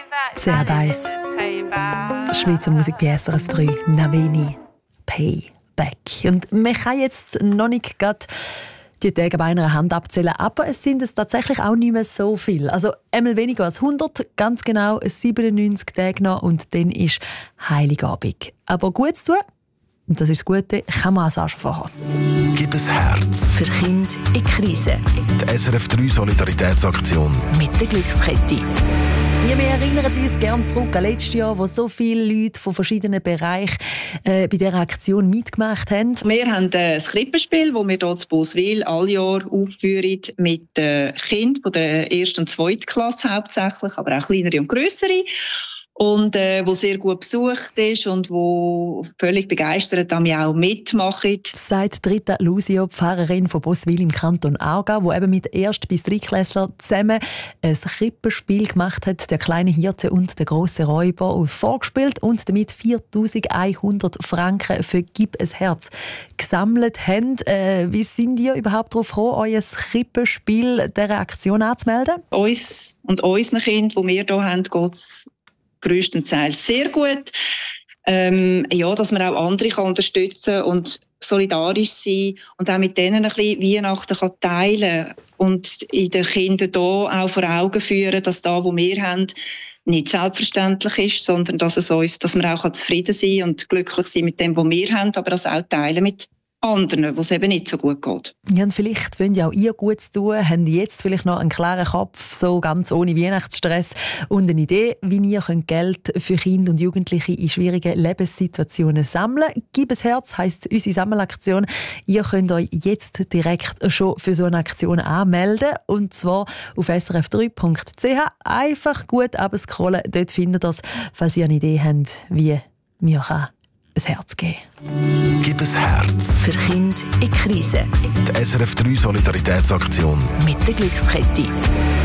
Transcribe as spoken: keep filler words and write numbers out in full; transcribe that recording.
C H eins. Schweizer Musik bei S R F drei. Naveni. Payback. Und man kann jetzt noch nicht gerade die Tage bei einer Hand abzählen, aber es sind es tatsächlich auch nicht mehr so viel. Also einmal weniger als hundert, ganz genau siebenundneunzig Tage noch und dann ist Heiligabend. Aber gut zu tun, und das ist das Gute, kann man auch schon vorher. Gib ein Herz. Für Kinder in Krise. Die S R F drei Solidaritätsaktion. Mit der Glückskette. Ja, wir erinnern uns gerne zurück an letztes Jahr, wo so viele Leute von verschiedenen Bereichen äh, bei dieser Aktion mitgemacht haben. Wir haben äh, ein Krippenspiel, das wir hier in Boswil alle Jahr aufführen mit äh, Kindern von der ersten und zweiten Klasse hauptsächlich, aber auch kleinere und grössere. Und äh, wo sehr gut besucht ist und wo völlig begeistert damit auch mitmachen. Sagt Rita Lusio, Pfarrerin von Boswil im Kanton Aargau, die eben mit Erst- bis Drittklässlern zusammen ein Krippenspiel gemacht hat, der kleine Hirte und der große Räuber, und vorgespielt und damit viertausendeinhundert Franken für «Gib ein Herz» gesammelt haben. Äh, wie sind ihr überhaupt darauf gekommen, euer Krippenspiel dieser Aktion anzumelden? Uns und unseren Kindern, die wir hier haben, geht es grösstenteils sehr gut. Ähm, ja, dass man auch andere kann unterstützen und solidarisch sein und auch mit denen ein bisschen Weihnachten kann teilen und in den Kindern hier auch vor Augen führen, dass da, wo wir haben, nicht selbstverständlich ist, sondern dass es uns, dass wir auch zufrieden sein und glücklich sein mit dem, was wir haben, aber das auch teilen mit anderen, wo es eben nicht so gut geht. Ja, und vielleicht wollt ja auch ihr Gutes tun, haben jetzt vielleicht noch einen klaren Kopf, so ganz ohne Weihnachtsstress und eine Idee, wie ihr könnt Geld für Kinder und Jugendliche in schwierigen Lebenssituationen sammeln. «Gib ein Herz» heisst unsere Sammelaktion. Ihr könnt euch jetzt direkt schon für so eine Aktion anmelden, und zwar auf s r f drei punkt c h. Einfach gut abscrollen, dort findet ihr das, falls ihr eine Idee habt, wie mir kann ein Herz geben. Gib ein Herz. Für Kinder in Krise. Die S R F drei Solidaritätsaktion. Mit der Glückskette.